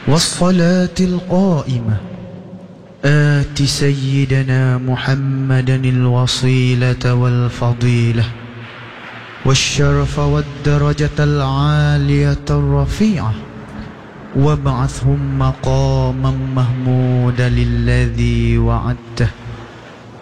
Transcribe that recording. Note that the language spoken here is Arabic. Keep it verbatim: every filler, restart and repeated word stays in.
والصلاة القائمة آت سيدنا محمدا الوصيلة والفضيلة والشرف والدرجة العالية الرفيعة وابعثهم مقاما محمودا الذي وعدته